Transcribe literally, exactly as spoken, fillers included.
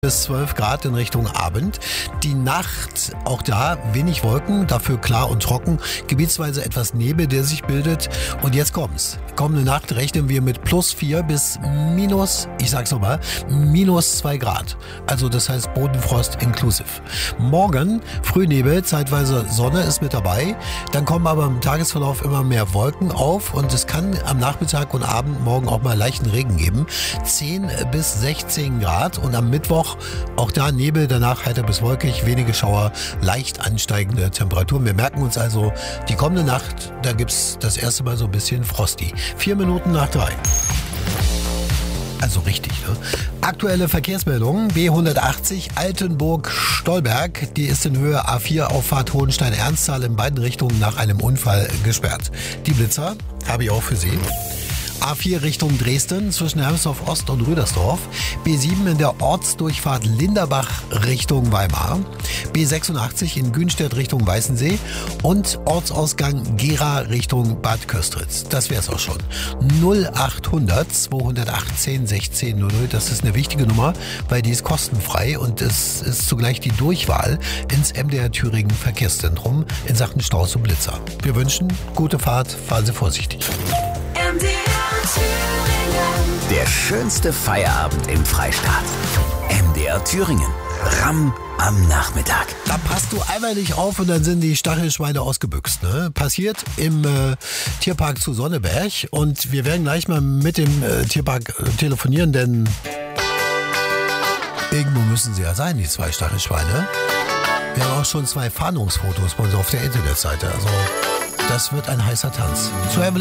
Bis zwölf Grad in Richtung Abend. Die Nacht, auch da wenig Wolken, dafür klar und trocken. Gebietsweise etwas Nebel, der sich bildet. Und jetzt kommt's. Kommende Nacht rechnen wir mit plus vier bis minus, ich sag's nochmal, minus zwei Grad. Also das heißt Bodenfrost inklusive. Morgen Frühnebel, zeitweise Sonne ist mit dabei. Dann kommen aber im Tagesverlauf immer mehr Wolken auf und es kann am Nachmittag und Abend morgen auch mal leichten Regen geben. zehn bis sechzehn Grad und am Mittwoch auch da Nebel, danach heiter bis wolkig, wenige Schauer, leicht ansteigende Temperaturen. Wir merken uns also, die kommende Nacht, da gibt's das erste Mal so ein bisschen Frosty. Vier Minuten nach drei. Also richtig, ne? Aktuelle Verkehrsmeldungen. B hundertachtzig Altenburg-Stolberg. Die ist in Höhe A vier Auffahrt Hohenstein-Ernsthal in beiden Richtungen nach einem Unfall gesperrt. Die Blitzer habe ich auch für Sie. A vier Richtung Dresden zwischen Hermsdorf Ost und Rüdersdorf. B sieben in der Ortsdurchfahrt Linderbach Richtung Weimar. B sechsundachtzig in Günstedt Richtung Weißensee. Und Ortsausgang Gera Richtung Bad Köstritz. Das wäre es auch schon. null achthundert zweihundertachtzehn sechzehn null null. Das ist eine wichtige Nummer, weil die ist kostenfrei und es ist zugleich die Durchwahl ins M D R Thüringen Verkehrszentrum in Sachen Staus und Blitzer. Wir wünschen gute Fahrt, fahren Sie vorsichtig. M D R Thüringen. Der schönste Feierabend im Freistaat. M D R Thüringen. Ramm am Nachmittag. Da passt du einmal nicht auf und dann sind die Stachelschweine ausgebüxt. Ne? Passiert im äh, Tierpark zu Sonneberg und wir werden gleich mal mit dem äh, Tierpark äh, telefonieren, denn irgendwo müssen sie ja sein, die zwei Stachelschweine. Wir haben auch schon zwei Fahndungsfotos bei uns auf der Internetseite. Also das wird ein heißer Tanz. Zu Evelyn